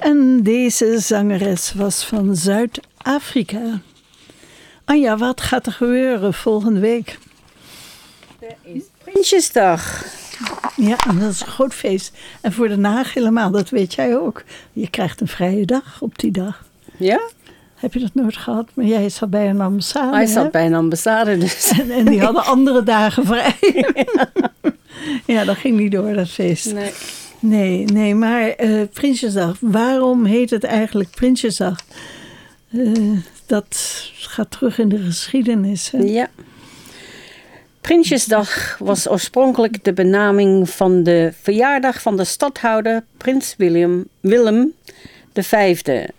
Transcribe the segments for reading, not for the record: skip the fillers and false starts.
En deze zangeres was van Zuid-Afrika. Anja, wat gaat er gebeuren volgende week? Er is Prinsjesdag. Ja, dat is een groot feest. En voor Den Haag helemaal, dat weet jij ook. Je krijgt een vrije dag op die dag. Ja? Heb je dat nooit gehad? Maar jij zat bij een ambassade. Hij zat bij een ambassade dus. En die hadden andere dagen vrij. Ja, dat ging niet door, dat feest. Nee, maar Prinsjesdag. Waarom heet het eigenlijk Prinsjesdag? Dat gaat terug in de geschiedenis. Hè? Ja. Prinsjesdag was oorspronkelijk de benaming van de verjaardag van de stadhouder Prins Willem V.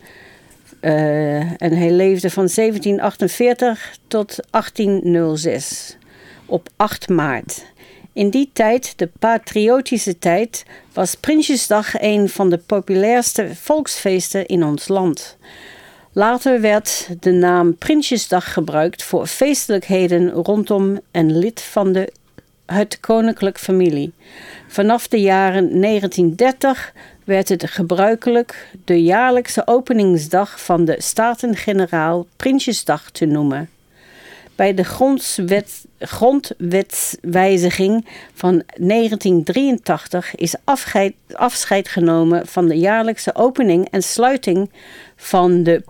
En hij leefde van 1748 tot 1806 op 8 maart. In die tijd, de patriotische tijd, was Prinsjesdag een van de populairste volksfeesten in ons land. Later werd de naam Prinsjesdag gebruikt voor feestelijkheden rondom een lid van het koninklijke familie. Vanaf de jaren 1930 werd het gebruikelijk de jaarlijkse openingsdag van de Staten-Generaal Prinsjesdag te noemen. Bij de grondwetswijziging van 1983 is afscheid genomen van de jaarlijkse opening en sluiting van de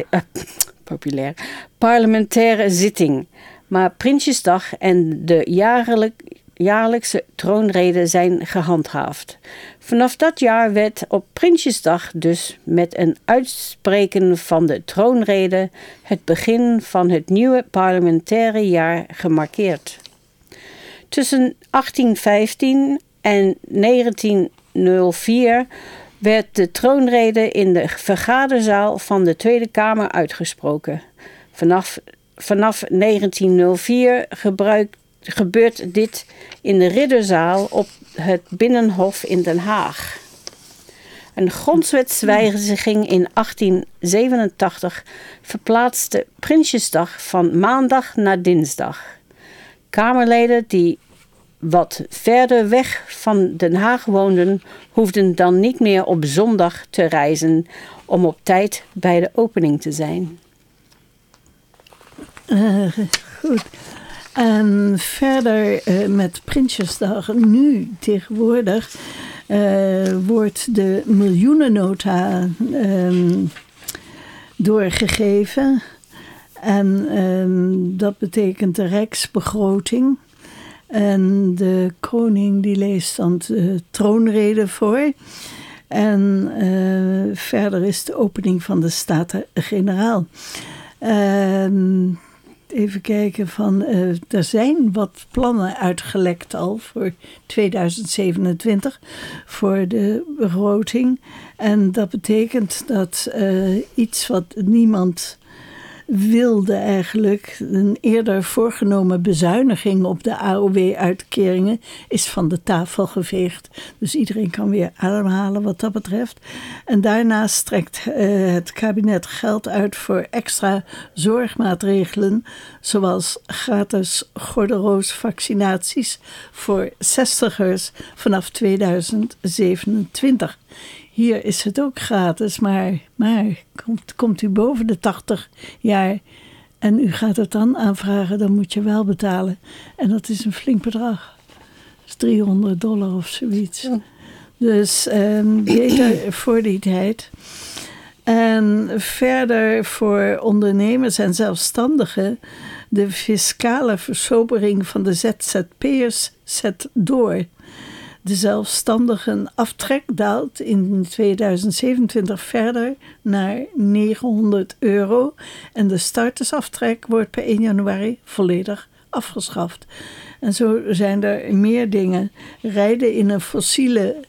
parlementaire zitting. Maar Prinsjesdag en de jaarlijkse troonrede zijn gehandhaafd. Vanaf dat jaar werd op Prinsjesdag dus met een uitspreken van de troonrede het begin van het nieuwe parlementaire jaar gemarkeerd. Tussen 1815 en 1904 werd de troonrede in de vergaderzaal van de Tweede Kamer uitgesproken. Vanaf 1904 gebeurt dit in de Ridderzaal op het Binnenhof in Den Haag. Een grondwetswijziging in 1887 verplaatste Prinsjesdag van maandag naar dinsdag. Kamerleden die wat verder weg van Den Haag woonden, hoefden dan niet meer op zondag te reizen om op tijd bij de opening te zijn. Goed. En verder met Prinsjesdag, nu tegenwoordig, wordt de miljoenennota doorgegeven. En dat betekent de rijksbegroting. En de koning die leest dan de troonrede voor. En verder is de opening van de Staten-Generaal. Even kijken, er zijn wat plannen uitgelekt al voor 2027 voor de begroting. En dat betekent dat iets wat niemand wilde eigenlijk, een eerder voorgenomen bezuiniging op de AOW-uitkeringen, is van de tafel geveegd. Dus iedereen kan weer ademhalen wat dat betreft. En daarnaast trekt het kabinet geld uit voor extra zorgmaatregelen, zoals gratis gordelroosvaccinaties voor 60ers vanaf 2027. Hier is het ook gratis, maar komt u boven de 80 jaar en u gaat het dan aanvragen, dan moet je wel betalen. En dat is een flink bedrag. Dat is $300 of zoiets. Ja. Dus beter voor die tijd. En verder voor ondernemers en zelfstandigen, de fiscale versobering van de ZZP'ers zet door. De zelfstandigen aftrek daalt in 2027 verder naar €900 en de startersaftrek wordt per 1 januari volledig afgeschaft. En zo zijn er meer dingen. Rijden in een fossiele